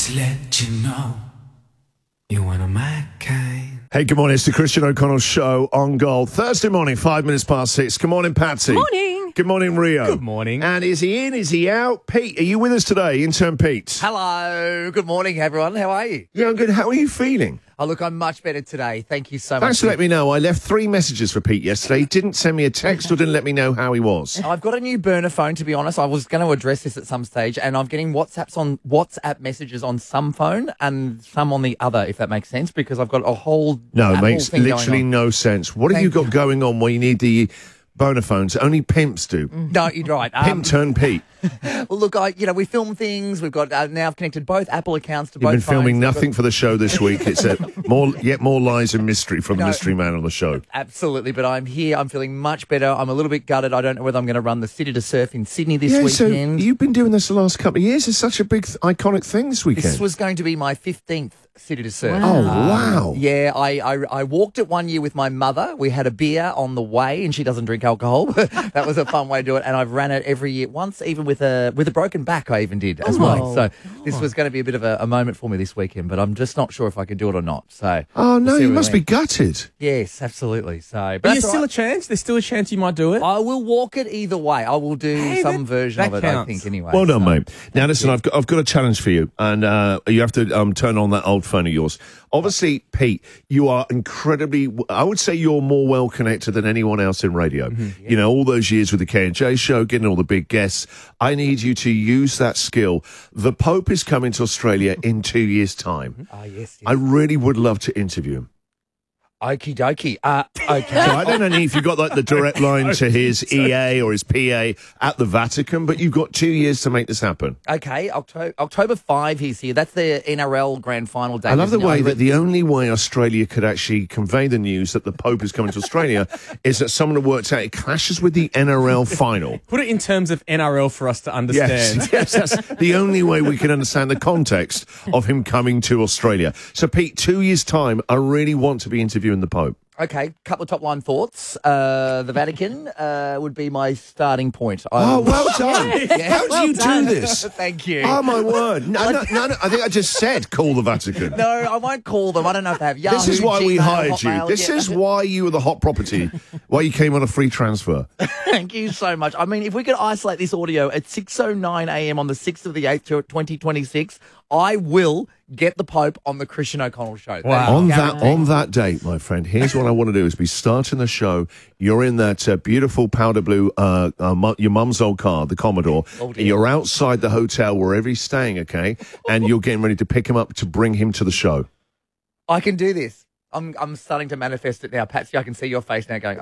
to let you know you're one of my kind. Hey, good morning. It's the Christian O'Connell Show on Gold. Thursday morning, 5 minutes past 6. Good morning, Patsy. Morning. Good morning, Rio. Good morning. And is he in? Is he out? Pete, are you with us today, intern Pete? Hello. Good morning, everyone. How are you? Yeah, I'm good. How are you feeling? Oh, look, I'm much better today. Thank you so much. Thanks for letting me know. I left 3 messages for Pete yesterday. He didn't send me a text or didn't let me know how he was. I've got a new burner phone, to be honest. I was going to address this at some stage, and I'm getting WhatsApp messages on some phone and some on the other, if that makes sense, because I've got a whole No, it Apple makes thing going literally on. no sense. What have you got going on where you need the boner phones? Only pimps do. No, you're right. Pimp turn Pete. Well, look, we film things. We've got now I've connected both Apple accounts to You've both been filming phones. nothing for the show this week. It's more lies and mystery from the mystery man on the show. Absolutely, but I'm here. I'm feeling much better. I'm a little bit gutted. I don't know whether I'm going to run the City to Surf in Sydney this weekend. So you've been doing this the last couple of years. It's such a big, iconic thing this weekend. This was going to be my 15th City to Surf. Oh, wow. Yeah, I walked it one year with my mother. We had a beer on the way, and she doesn't drink alcohol. That was a fun way to do it, and I've ran it every year. Once, even with a broken back, I even did as well. So this was going to be a bit of a moment for me this weekend, but I'm just not sure if I can do it or not. So Oh, no, we'll see you where must we be gutted. Yes, absolutely. So, But that's there's all still right. a chance. There's still a chance you might do it. I will walk it either way. I will do some version that of it. I counts. think anyway. Well done, So- mate. Now, listen, I've got a challenge for you, and you have to turn on that old phone of yours. Obviously, Pete, you are incredibly, I would say you're more well-connected than anyone else in radio. Mm-hmm. You know, all those years with the K&J show, getting all the big guests. I need you to use that skill. The Pope is coming to Australia in 2 years' time. Ah, yes. I really would love to interview him. Okie dokie. Okay. So I don't know if you've got like the direct line to his EA or his PA at the Vatican, but you've got 2 years to make this happen. Okay, October 5 he's here. That's the NRL grand final day. I love the isn't it? way that the only way Australia could actually convey the news that the Pope is coming to Australia is that someone had worked out it clashes with the NRL final. Put it in terms of NRL for us to understand. Yes, that's the only way we can understand the context of him coming to Australia. So, Pete, 2 years' time, I really want to be interviewing the Pope. Okay, couple of top line thoughts. The Vatican would be my starting point. Oh, well done. How do you do this? Thank you. Oh, my word. No, I think I just said call the Vatican. No, I won't call them. I don't know if they have Yahoo, This is why we Gmail, hired you. Hotmail. This Yeah. is why you were the hot property, why you came on a free transfer. Thank you so much. I mean, if we could isolate this audio at 6:09 a.m. on the 6th of the 8th, 2026, I will get the Pope on the Christian O'Connell Show. Wow. On that date, my friend, here's what I want to do: is be starting the show. You're in that beautiful powder blue, your mum's old car, the Commodore. Oh, dear. You're outside the hotel wherever he's staying, okay? And you're getting ready to pick him up to bring him to the show. I can do this. I'm starting to manifest it now. Patsy, I can see your face now going,